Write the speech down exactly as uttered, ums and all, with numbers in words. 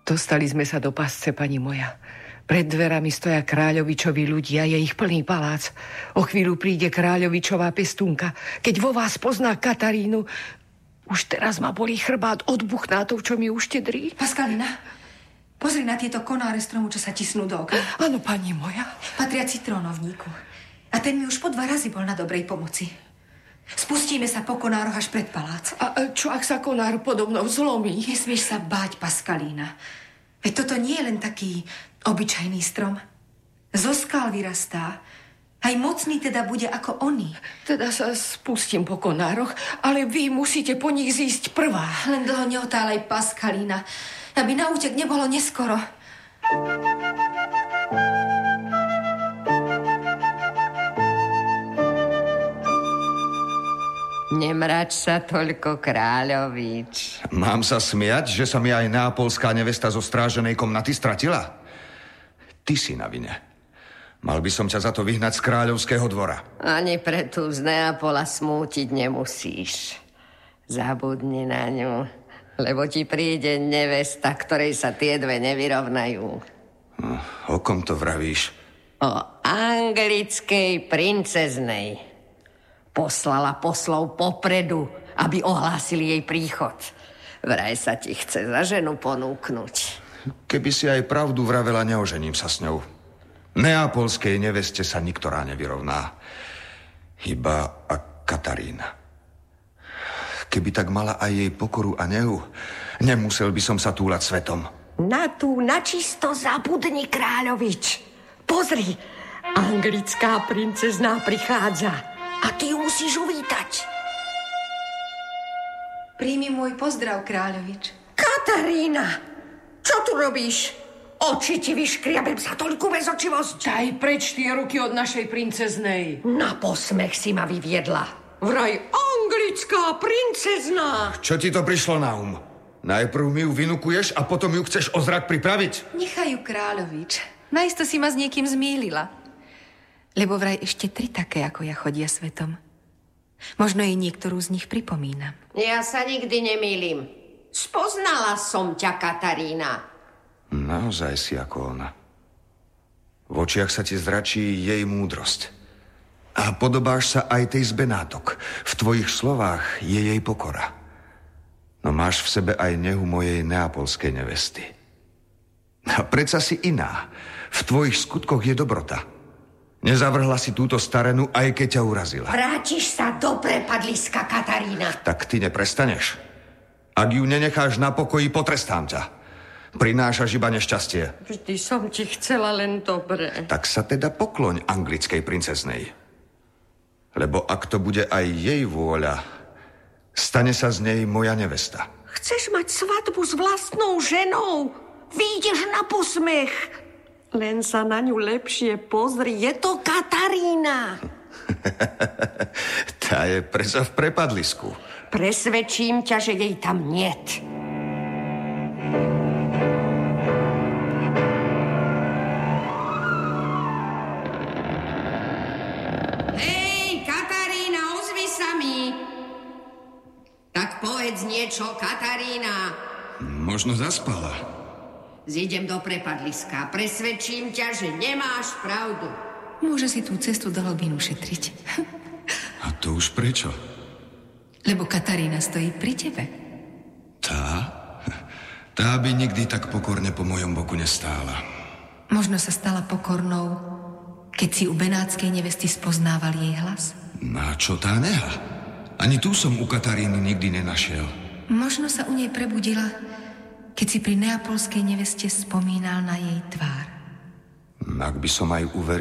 Dostali sme sa do pasce, pani moja. Pred dverami stoja kráľovičovi ľudia, je ich plný palác. O chvíľu príde kráľovičová pestúnka. Keď vo vás pozná Katarínu, už teraz ma bolí chrbát od buchnátov, čo mi uštedrí. Paskalina, pozri na tieto konáre stromu, čo sa tisnú do okna. Áno, pani moja. Patria citrónovníku. A ten mi už po dva razy bol na dobrej pomoci. Spustíme sa po konároch až pred palác. A čo ak sa konár podo mnou zlomí? Nesmieš sa báť, Paskalína. Veď toto nie je len taký obyčajný strom. Zo skál vyrastá. Aj mocný teda bude ako oni. Teda sa spustím po konároch, ale vy musíte po nich zísť prvá. Len dlho neotálaj, Paskalína, aby na útek nebolo neskoro. Nemrač sa toľko, kráľovič. Mám sa smiať, že sa mi aj neapolská nevesta zo stráženej komnaty stratila? Ty si na vine. Mal by som ťa za to vyhnať z kráľovského dvora. Ani pre tú z Neapola smútiť nemusíš. Zabudni na ňu, lebo ti príde nevesta, ktorej sa tie dve nevyrovnajú. Hm, o kom to vravíš? O anglickej princeznej. Poslala poslov popredu, aby ohlásili jej príchod. Vraj sa ti chce za ženu ponúknuť. Keby si aj pravdu vravela, neožením sa s ňou. Neapolskej neveste sa niktorá nevyrovná. Iba a Katarína. Keby tak mala aj jej pokoru a nehu, nemusel by som sa túlať svetom. Na tú načisto zabudni, kráľovič. Pozri, anglická princezná prichádza. A ty ju musíš uvítať. Príjmi môj pozdrav, kráľovič. Katarína, čo tu robíš? Oči ti vyškriabem za toľkú bezočivosť. Daj preč tie ruky od našej princeznej. Na posmech si ma vyviedla. Vraj anglická princezná. Čo ti to prišlo na um? Najprv mi ju vynukuješ a potom ju chceš o zrak pripraviť? Nechaj ju, kráľovič. Najisto si ma s niekým zmýlila. Lebo vraj ešte tri také, ako ja, chodia svetom. Možno jej niektorú z nich pripomínam. Ja sa nikdy nemýlim. Spoznala som ťa, Katarína. Naozaj si ako ona. V očiach sa ti zračí jej múdrosť. A podobáš sa aj tej z Benátok. V tvojich slovách je jej pokora. No máš v sebe aj nehu mojej neapolskej nevesty. A predsa si iná. V tvojich skutkoch je dobrota. Nezavrhla si túto starenu, aj keď ťa urazila. Vrátiš sa do prepadliska, Katarína. Tak ty neprestaneš. Ak ju nenecháš na pokoji, potrestám ťa. Prinášaš iba nešťastie. Vždy som ti chcela len dobre. Tak sa teda pokloň anglickej princeznej. Lebo ak to bude aj jej vôľa, stane sa z nej moja nevesta. Chceš mať svadbu s vlastnou ženou? Vyjdeš na posmech. Len sa na ňu lepšie pozri. Je to Katarína. Tá je predsa v prepadlisku. Presvedčím ťa, že jej tam niet. Hej, Katarína, ozvi sa mi. Tak povedz niečo, Katarína. Možno zaspala. Zídem do prepadliska. Presvedčím ťa, že nemáš pravdu. Môže si tú cestu do hlbín ušetriť. A to už prečo? Lebo Katarína stojí pri tebe. Tá? Tá by nikdy tak pokorne po mojom boku nestála. Možno sa stala pokornou, keď si u benátskej nevesty spoznával jej hlas. Na čo tá neha? Ani tu som u Kataríny nikdy nenašiel. Možno sa u nej prebudila, keď si pri neapolskej neveste spomínal na jej tvár. Ak by som aj uveril,